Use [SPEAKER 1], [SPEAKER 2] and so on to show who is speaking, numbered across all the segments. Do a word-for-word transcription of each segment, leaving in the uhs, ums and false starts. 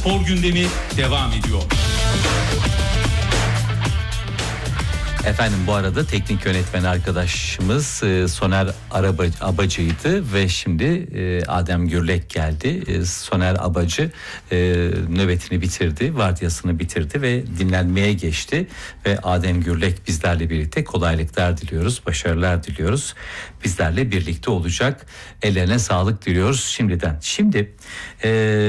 [SPEAKER 1] spor gündemi devam ediyor.
[SPEAKER 2] Efendim bu arada teknik yönetmen arkadaşımız e, Soner Araba, Abacı'ydı ve şimdi e, Adem Gürlek geldi. E, Soner Abacı e, nöbetini bitirdi, vardiyasını bitirdi ve dinlenmeye geçti. Ve Adem Gürlek bizlerle birlikte kolaylıklar diliyoruz, başarılar diliyoruz. Bizlerle birlikte olacak. Ellerine sağlık diliyoruz şimdiden. Şimdi e,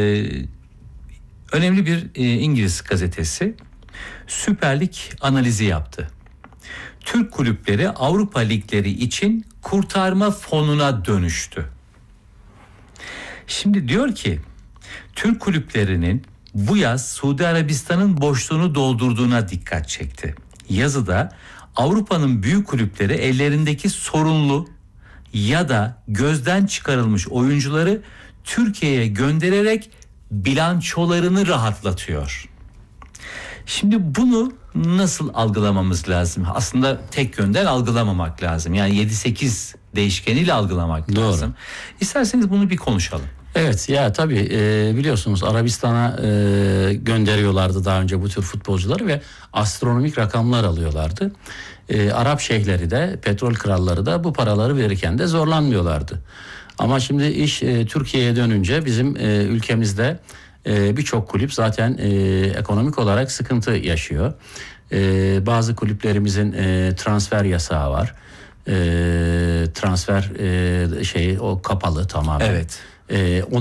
[SPEAKER 2] önemli bir e, İngiliz gazetesi Süper Lig analizi yaptı. Türk kulüpleri Avrupa ligleri için kurtarma fonuna dönüştü. Şimdi diyor ki Türk kulüplerinin bu yaz Suudi Arabistan'ın boşluğunu doldurduğuna dikkat çekti. Yazıda Avrupa'nın büyük kulüpleri ellerindeki sorunlu ya da gözden çıkarılmış oyuncuları Türkiye'ye göndererek bilançolarını rahatlatıyor. Şimdi bunu nasıl algılamamız lazım? Aslında tek yönden algılamamak lazım. Yani yedi sekiz değişkeniyle algılamak
[SPEAKER 3] Doğru.
[SPEAKER 2] lazım. İsterseniz bunu bir konuşalım.
[SPEAKER 3] Evet ya tabii e, biliyorsunuz Arabistan'a e, gönderiyorlardı daha önce bu tür futbolcuları ve astronomik rakamlar alıyorlardı. E, Arap şeyhleri de petrol kralları da bu paraları verirken de zorlanmıyorlardı. Ama şimdi iş e, Türkiye'ye dönünce bizim e, ülkemizde e, birçok kulüp zaten e, ekonomik olarak sıkıntı yaşıyor. E, bazı kulüplerimizin e, transfer yasağı var. E, transfer e, şeyi o kapalı tamamen.
[SPEAKER 2] Evet.
[SPEAKER 3] E,